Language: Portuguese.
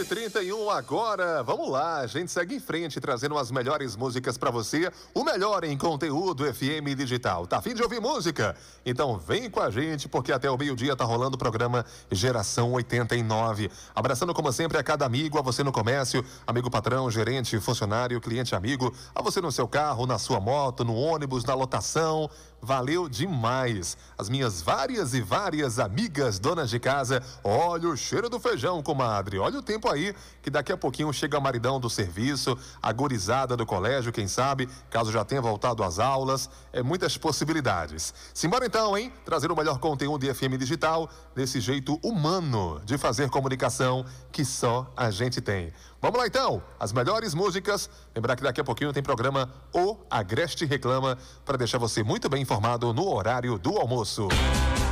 9h31 agora. Vamos lá, a gente segue em frente trazendo as melhores músicas pra você, o melhor em conteúdo FM digital. Tá a fim de ouvir música? Então vem com a gente, porque até o meio-dia tá rolando o programa Geração 89. Abraçando como sempre a cada amigo, a você no comércio, amigo patrão, gerente, funcionário, cliente amigo, a você no seu carro, na sua moto, no ônibus, na lotação. Valeu demais. As minhas várias e várias amigas donas de casa, olha o cheiro do feijão, comadre. Olha o tempo aí, que daqui a pouquinho chega o maridão do serviço, a gurizada do colégio, quem sabe, caso já tenha voltado às aulas, muitas possibilidades. Simbora então, hein? Trazer o melhor conteúdo de FM digital, desse jeito humano de fazer comunicação que só a gente tem. Vamos lá então, as melhores músicas. Lembrar que daqui a pouquinho tem programa O Agreste Reclama, para deixar você muito bem informado no horário do almoço.